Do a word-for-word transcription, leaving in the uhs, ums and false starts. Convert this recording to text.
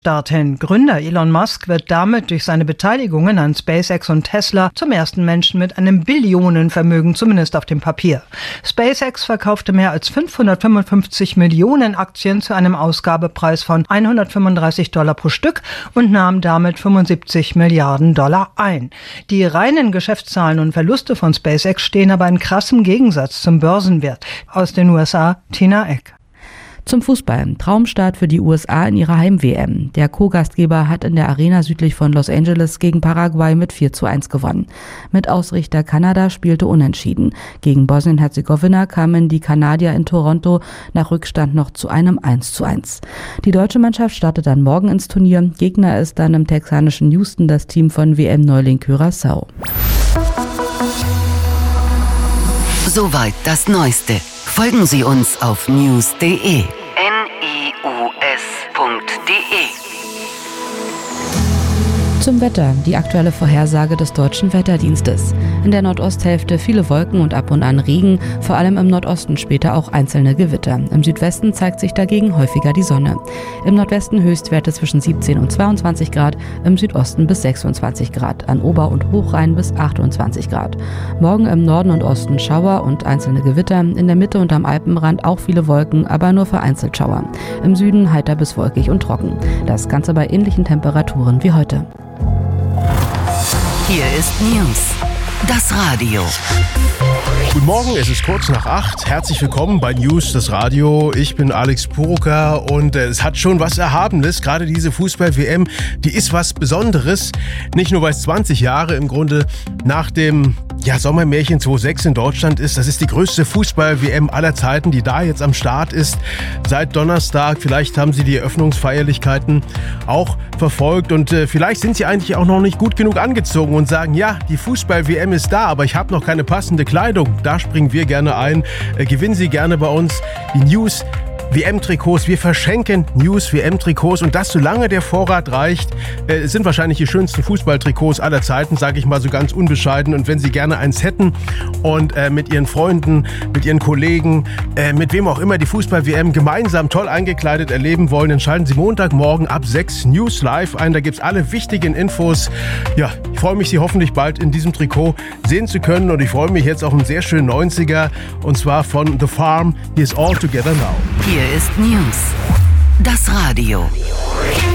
Dorthin. Gründer Elon Musk wird damit durch seine Beteiligungen an SpaceX und Tesla zum ersten Menschen mit einem Billionenvermögen, zumindest auf dem Papier. SpaceX verkaufte mehr als fünfhundertfünfundfünfzig Millionen Aktien zu einem Ausgabepreis von hundertfünfunddreißig Dollar pro Stück und nahm damit fünfundsiebzig Milliarden Dollar ein. Die reinen Geschäftszahlen und Verluste von SpaceX stehen aber in krassem Gegensatz zum Börsenwert. Aus den U S A, Tina Eck. Zum Fußball. Traumstart für die U S A in ihrer Heim-W M. Der Co-Gastgeber hat in der Arena südlich von Los Angeles gegen Paraguay mit vier zu eins gewonnen. Mit Ausrichter Kanada spielte unentschieden. Gegen Bosnien-Herzegowina kamen die Kanadier in Toronto nach Rückstand noch zu einem eins zu eins. Die deutsche Mannschaft startet dann morgen ins Turnier. Gegner ist dann im texanischen Houston das Team von W M-Neuling Curaçao. Soweit das Neueste. Folgen Sie uns auf news punkt de. N I U S punkt de. Zum Wetter, die aktuelle Vorhersage des Deutschen Wetterdienstes. In der Nordosthälfte viele Wolken und ab und an Regen, vor allem im Nordosten später auch einzelne Gewitter. Im Südwesten zeigt sich dagegen häufiger die Sonne. Im Nordwesten Höchstwerte zwischen siebzehn und zweiundzwanzig Grad, im Südosten bis sechsundzwanzig Grad, an Ober- und Hochrhein bis achtundzwanzig Grad. Morgen im Norden und Osten Schauer und einzelne Gewitter, in der Mitte und am Alpenrand auch viele Wolken, aber nur vereinzelt Schauer. Im Süden heiter bis wolkig und trocken. Das Ganze bei ähnlichen Temperaturen wie heute. Hier ist News, das Radio. Guten Morgen, es ist kurz nach acht. Herzlich willkommen bei News, das Radio. Ich bin Alex Purucker und äh, es hat schon was Erhabenes. Gerade diese Fußball-W M, die ist was Besonderes. Nicht nur, weil es zwanzig Jahre im Grunde nach dem ja, Sommermärchen zweitausendsechs in Deutschland ist. Das ist die größte Fußball-W M aller Zeiten, die da jetzt am Start ist. Seit Donnerstag, vielleicht haben Sie die Eröffnungsfeierlichkeiten auch verfolgt und äh, vielleicht sind Sie eigentlich auch noch nicht gut genug angezogen und sagen, ja, die Fußball-W M ist da, aber ich habe noch keine passende Kleidung. Da springen wir gerne ein. Äh, gewinnen Sie gerne bei uns die News W M-Trikots. Wir verschenken News W M-Trikots und das, solange der Vorrat reicht. Äh, sind wahrscheinlich die schönsten Fußballtrikots aller Zeiten, sage ich mal so ganz unbescheiden. Und wenn Sie gerne eins hätten und äh, mit Ihren Freunden, mit Ihren Kollegen, äh, mit wem auch immer die Fußball-W M gemeinsam toll eingekleidet erleben wollen, dann schalten Sie Montagmorgen ab sechs News Live ein. Da gibt's alle wichtigen Infos. Ja, ich freue mich, Sie hoffentlich bald in diesem Trikot sehen zu können. Und ich freue mich jetzt auf einen sehr schönen neunziger und zwar von The Farm. Here's All Together Now. Hier ist News, das Radio.